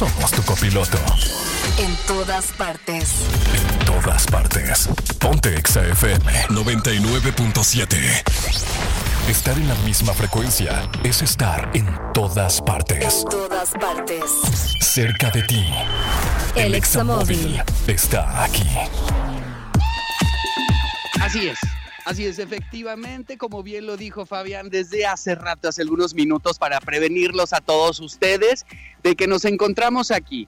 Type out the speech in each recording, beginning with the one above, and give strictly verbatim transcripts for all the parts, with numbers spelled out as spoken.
somos tu copiloto. En todas partes. En todas partes. Ponte Exa F M noventa y nueve punto siete. Estar en la misma frecuencia es estar en todas partes. En todas partes. Cerca de ti. El, El Examóvil está aquí. Así es. Así es, efectivamente, como bien lo dijo Fabián desde hace rato, hace algunos minutos, para prevenirlos a todos ustedes de que nos encontramos aquí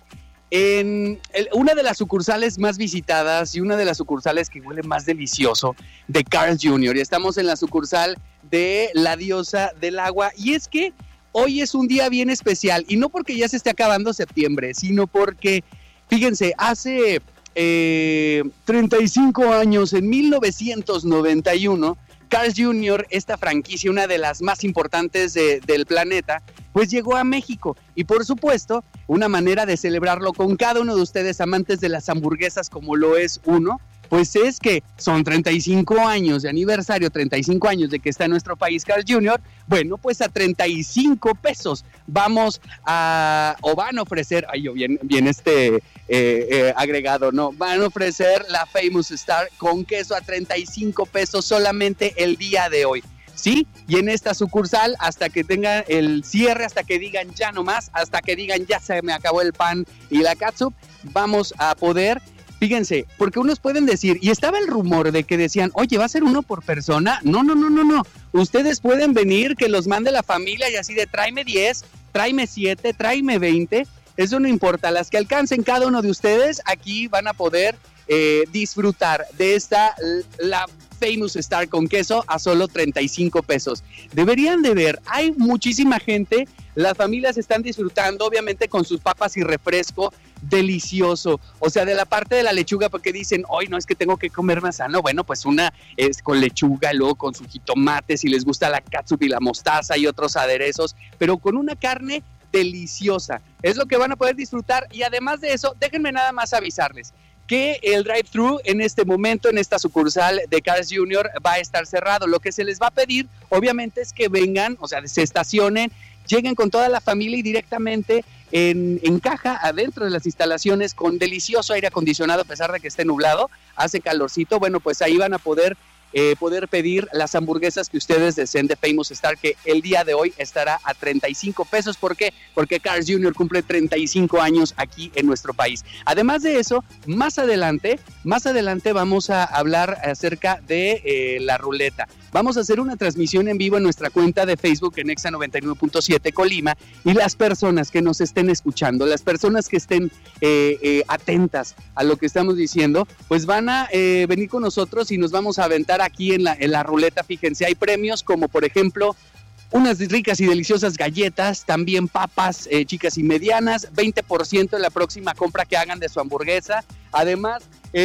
en el, una de las sucursales más visitadas y una de las sucursales que huele más delicioso de Carl's junior Y estamos en la sucursal de la Diosa del Agua. Y es que hoy es un día bien especial, y no porque ya se esté acabando septiembre, sino porque, fíjense, hace... Eh, treinta y cinco años, en mil novecientos noventa y uno, Carl's junior, esta franquicia, una de las más importantes de, del planeta, pues llegó a México. Y por supuesto, una manera de celebrarlo con cada uno de ustedes, amantes de las hamburguesas como lo es uno, pues es que son treinta y cinco años de aniversario, treinta y cinco años de que está en nuestro país Carl's junior Bueno, pues a treinta y cinco pesos vamos a, o van a ofrecer, ay, yo bien, bien este eh, eh, agregado, no, van a ofrecer la Famous Star con queso a treinta y cinco pesos solamente el día de hoy. Sí, y en esta sucursal, hasta que tengan el cierre, hasta que digan ya no más, hasta que digan ya se me acabó el pan y la catsup, vamos a poder... Fíjense, porque unos pueden decir, y estaba el rumor de que decían, oye, ¿va a ser uno por persona? No, no, no, no, no. Ustedes pueden venir, que los mande la familia y así de tráeme diez, tráeme siete, tráeme veinte. Eso no importa, las que alcancen cada uno de ustedes, aquí van a poder eh, disfrutar de esta, la Famous Star con queso a solo treinta y cinco pesos. Deberían de ver, hay muchísima gente, las familias están disfrutando, obviamente con sus papas y refresco, delicioso, o sea, de la parte de la lechuga, porque dicen, hoy no es que tengo que comer más sano, bueno, pues una es con lechuga, luego con su jitomate, si les gusta la catsup y la mostaza y otros aderezos, pero con una carne deliciosa, es lo que van a poder disfrutar. Y además de eso, déjenme nada más avisarles que el drive-thru en este momento, en esta sucursal de Carl's junior, va a estar cerrado. Lo que se les va a pedir, obviamente, es que vengan, o sea, se estacionen, lleguen con toda la familia y directamente en, en caja adentro de las instalaciones con delicioso aire acondicionado, a pesar de que esté nublado, hace calorcito. Bueno, pues ahí van a poder eh, poder pedir las hamburguesas que ustedes deseen de Famous Star, que el día de hoy estará a treinta y cinco pesos. ¿Por qué? Porque Carl's junior cumple treinta y cinco años aquí en nuestro país. Además de eso, más adelante, más adelante vamos a hablar acerca de eh, la ruleta. Vamos a hacer una transmisión en vivo en nuestra cuenta de Facebook en Exa noventa y nueve punto siete Colima, y las personas que nos estén escuchando, las personas que estén eh, eh, atentas a lo que estamos diciendo, pues van a eh, venir con nosotros y nos vamos a aventar aquí en la, en la ruleta. Fíjense, hay premios como por ejemplo unas ricas y deliciosas galletas, también papas eh, chicas y medianas, veinte por ciento en la próxima compra que hagan de su hamburguesa. Además,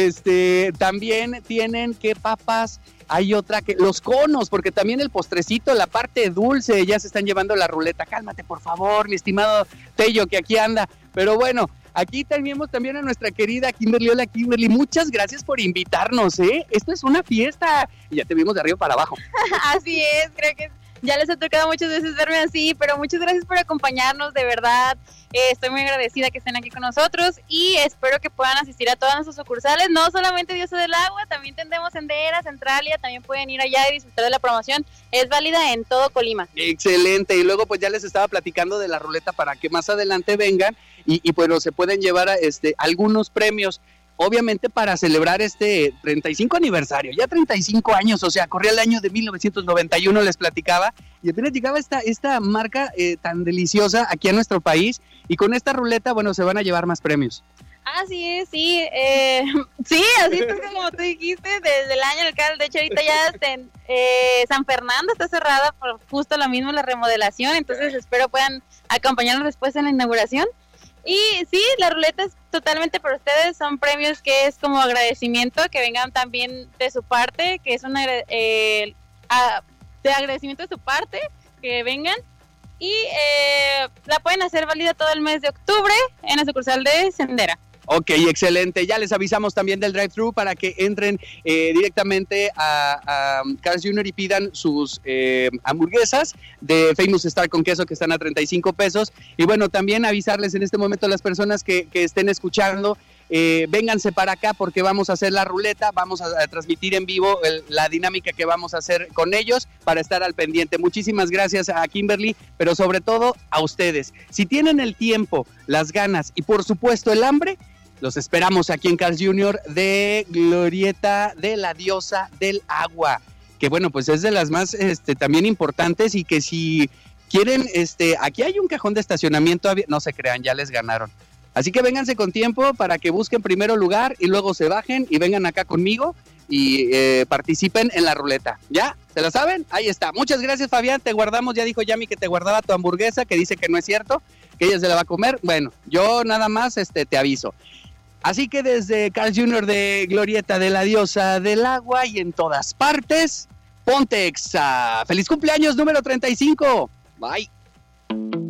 este, también tienen que papas, hay otra que, los conos, porque también el postrecito, la parte dulce, ya se están llevando la ruleta. Cálmate, por favor, mi estimado Tello, que aquí anda. Pero bueno, aquí tenemos también a nuestra querida Kimberly. Hola, Kimberly, muchas gracias por invitarnos, ¿eh? Esto es una fiesta. Y ya te vimos de arriba para abajo. Así es, creo que ya les ha tocado muchas veces verme así, pero muchas gracias por acompañarnos, de verdad. Eh, estoy muy agradecida que estén aquí con nosotros y espero que puedan asistir a todas nuestras sucursales, no solamente Diosa del Agua, también tendremos Endera, Centralia, también pueden ir allá y disfrutar de la promoción, es válida en todo Colima. Excelente, y luego pues ya les estaba platicando de la ruleta para que más adelante vengan y, y bueno, se pueden llevar a este, algunos premios. Obviamente para celebrar este treinta y cinco aniversario, ya treinta y cinco años, o sea, corría el año de mil novecientos noventa y uno, les platicaba, y apenas llegaba esta, esta marca eh, tan deliciosa aquí a nuestro país, y con esta ruleta, bueno, se van a llevar más premios. Así es, sí, eh, sí, así es como tú dijiste, desde el año del Carl, de hecho ahorita ya está en, eh, San Fernando está cerrada por justo lo mismo, la remodelación, entonces espero puedan acompañarnos después en la inauguración. Y sí, la ruleta es totalmente para ustedes, son premios que es como agradecimiento, que vengan también de su parte, que es una eh, a, de agradecimiento de su parte, que vengan y eh, la pueden hacer válida todo el mes de octubre en la sucursal de Sendera. Ok, excelente. Ya les avisamos también del drive-thru para que entren eh, directamente a, a Carl's junior y pidan sus eh, hamburguesas de Famous Star con queso que están a treinta y cinco pesos. Y bueno, también avisarles en este momento a las personas que, que estén escuchando, eh, vénganse para acá porque vamos a hacer la ruleta, vamos a, a transmitir en vivo el, la dinámica que vamos a hacer con ellos para estar al pendiente. Muchísimas gracias a Kimberly, pero sobre todo a ustedes. Si tienen el tiempo, las ganas y por supuesto el hambre, los esperamos aquí en Carl's junior de Glorieta de la Diosa del Agua, que bueno, pues es de las más este, también importantes y que si quieren, este, aquí hay un cajón de estacionamiento, no se crean, ya les ganaron. Así que vénganse con tiempo para que busquen primero lugar y luego se bajen y vengan acá conmigo y eh, participen en la ruleta. ¿Ya? ¿Se la saben? Ahí está. Muchas gracias, Fabián, te guardamos, ya dijo Yami que te guardaba tu hamburguesa, que dice que no es cierto, que ella se la va a comer. Bueno, yo nada más este, te aviso. Así que desde Carl's junior de Glorieta de la Diosa del Agua y en todas partes, ponte Exa. ¡Feliz cumpleaños número treinta y cinco! Bye.